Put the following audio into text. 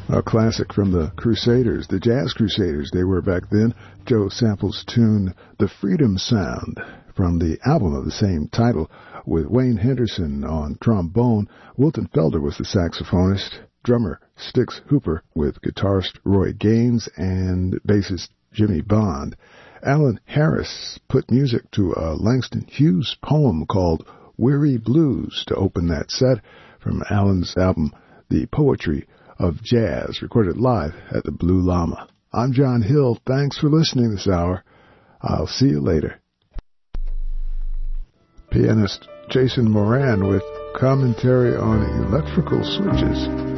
A classic from the Crusaders, the Jazz Crusaders they were back then. Joe Sample's tune, The Freedom Sound, from the album of the same title, with Wayne Henderson on trombone. Wilton Felder was the saxophonist, drummer Styx Hooper with guitarist Roy Gaines and bassist Jimmy Bond. Alan Harris put music to a Langston Hughes poem called Weary Blues to open that set from Alan's album The Poetry of Jazz, recorded live at the Blue Llama. I'm John Hill. Thanks for listening this hour. I'll see you later. Pianist Jason Moran with commentary on electrical switches.